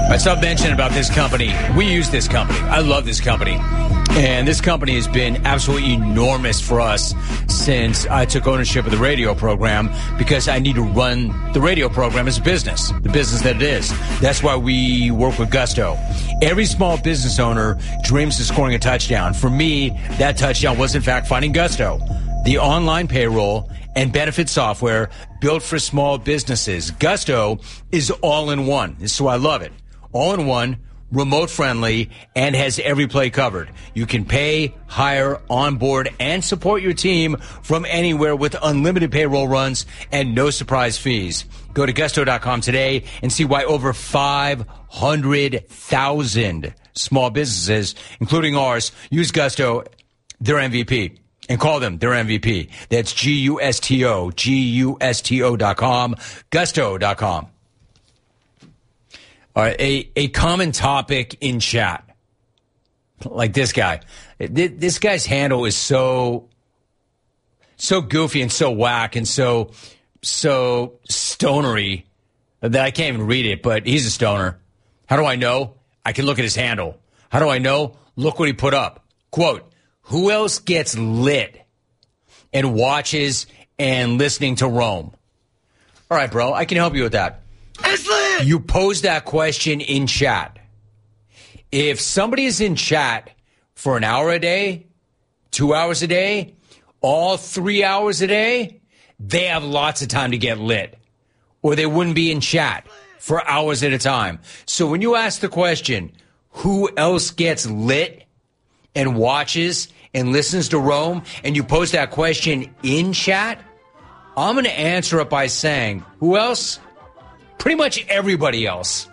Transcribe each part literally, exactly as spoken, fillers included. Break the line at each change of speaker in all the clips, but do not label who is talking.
I saw mention about this company. We use this company. I love this company. And this company has been absolutely enormous for us since I took ownership of the radio program, because I need to run the radio program as a business, the business that it is. That's why we work with Gusto. Every small business owner dreams of scoring a touchdown. For me, that touchdown was in fact finding Gusto, the online payroll and benefit software built for small businesses. Gusto is all in one. This is why I love it. All in one, remote friendly, and has every play covered. You can pay, hire, onboard, and support your team from anywhere with unlimited payroll runs and no surprise fees. Go to gusto dot com today and see why over five hundred thousand small businesses, including ours, use Gusto, their M V P. And call them their M V P. That's G U S T O, G U S T O dot com, gusto dot com. All right, a, a common topic in chat, like this guy. This guy's handle is so, so goofy and so whack and so, so stonery that I can't even read it, but he's a stoner. How do I know? I can look at his handle. How do I know? Look what he put up. Quote, who else gets lit and watches and listening to Rome? All right, bro, I can help you with that.
It's lit!
You posed that question in chat. If somebody is in chat for an hour a day, two hours a day, all three hours a day, they have lots of time to get lit. Or they wouldn't be in chat for hours at a time. So when you ask the question, who else gets lit and watches and listens to Rome, and you post that question in chat, I'm going to answer it by saying, who else? Pretty much everybody else.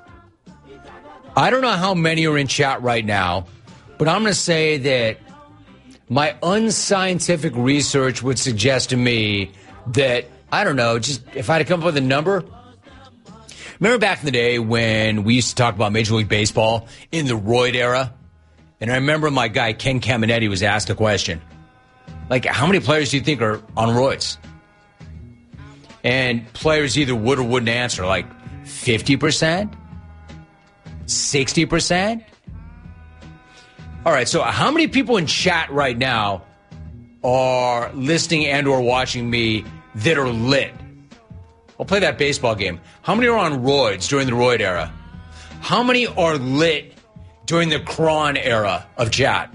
I don't know how many are in chat right now, but I'm going to say that my unscientific research would suggest to me that, I don't know, just if I had to come up with a number. Remember back in the day when we used to talk about Major League Baseball in the roid era? And I remember my guy, Ken Caminetti, was asked a question. Like, how many players do you think are on roids? And players either would or wouldn't answer, like fifty percent, sixty percent. All right, so how many people in chat right now are listening and or watching me that are lit? I'll play that baseball game. How many are on roids during the roid era? How many are lit during the cron era of chat?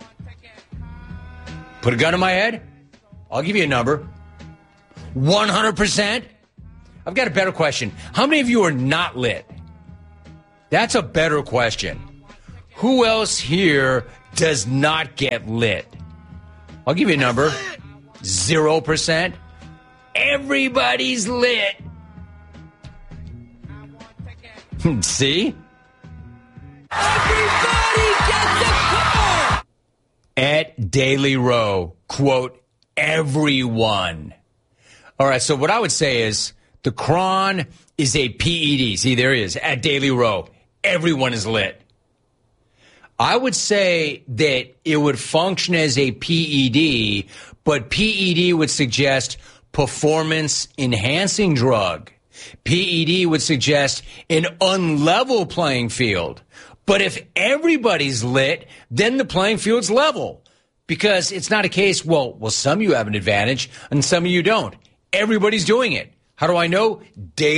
Put a gun in my head? I'll give you a number. one hundred percent? I've got a better question. How many of you are not lit? That's a better question. Who else here does not get lit? I'll give you a number. Zero percent. Everybody's lit. See?
Everybody gets a car!
At Daily Row, quote, everyone. All right, so what I would say is the cron is a P E D. See, there he is, at Daily Row. Everyone is lit. I would say that it would function as a P E D, but P E D would suggest performance-enhancing drug. P E D would suggest an unlevel playing field. But if everybody's lit, then the playing field's level. Because it's not a case, well, well, some of you have an advantage and some of you don't. Everybody's doing it. How do I know? Daily